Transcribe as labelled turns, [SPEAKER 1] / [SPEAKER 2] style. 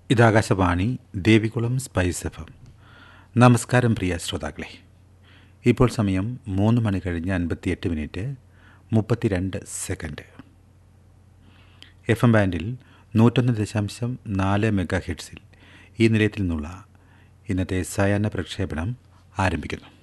[SPEAKER 1] ഇതാകാശവാണി Devikulam spice F M. നമസ്കാരം പ്രിയ ശ്രോതാക്കളെ. ഇപ്പോൾ സമയം 3 മണി കഴിഞ്ഞ് 58 മിനിറ്റ് 32 എഫ് എം ബാൻഡിൽ 101.4 മെഗാ ഹെർട്സിൽ ഈ നിലയത്തിൽ നിന്നുള്ള ഇന്നത്തെ സായാഹ്ന പ്രക്ഷേപണം ആരംഭിക്കുന്നു.